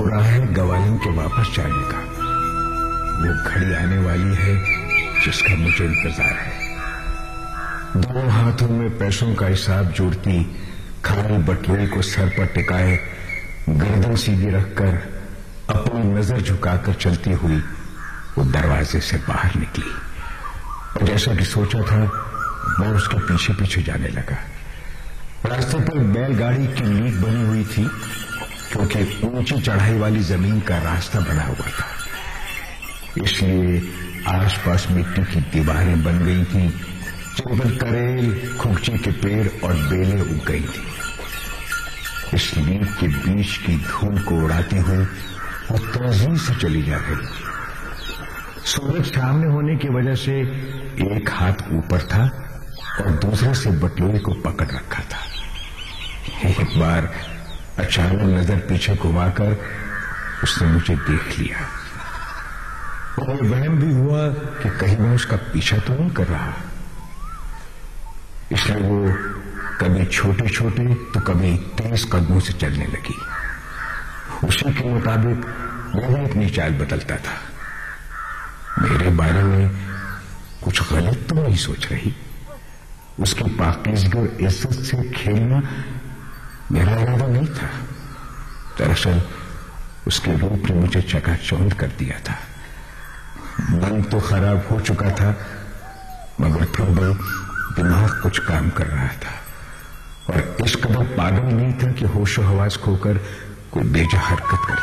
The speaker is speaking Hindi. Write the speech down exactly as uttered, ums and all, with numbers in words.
रहा है गवालिन के वापस जाने का। वो घड़ी आने वाली है जिसका मुझे इंतजार है। दोनों हाथों में पैसों का हिसाब जोड़ती खाली बटुए को सर पर टिकाए गर्दन सीधी रखकर अपनी नजर झुकाकर चलती हुई वो दरवाजे से बाहर निकली और जैसा कि सोचा था मैं उसके पीछे पीछे जाने लगा। रास्ते पर बैलगाड़ी की लीक बनी हुई थी क्योंकि ऊंची चढ़ाई वाली जमीन का रास्ता बना हुआ था, इसलिए आसपास मिट्टी की दीवारें बन गई थी जिन पर करेल, खुगची के पेड़ और बेलें उग गई थी। इस लीक के बीच की धूल को उड़ाती हुई वो तेजी से चली जा रही। सूरज सामने होने की वजह से एक हाथ ऊपर था और दूसरे से बटुए को पकड़ रखा था। एक बार अचानक नजर पीछे घुमाकर उसने मुझे देख लिया और वहम भी हुआ कि कहीं मैं उसका पीछा तो नहीं कर रहा, इसलिए वो कभी छोटे छोटे तो कभी तेज कदमों से चलने लगी। उसी के मुताबिक वो भी अपनी चाल बदलता था। मेरे बारे में कुछ गलत तो नहीं सोच रही। उसकी पाकीज़गी और इज्जत से खेलना मेरा इरादा नहीं था। दरअसल उसके रूप ने मुझे चकाचौंध कर दिया था। मन तो खराब हो चुका था मगर फिर भी दिमाग कुछ काम कर रहा था और इस कदर पागल नहीं था कि होशो हवास खोकर कोई बेजा हरकत कर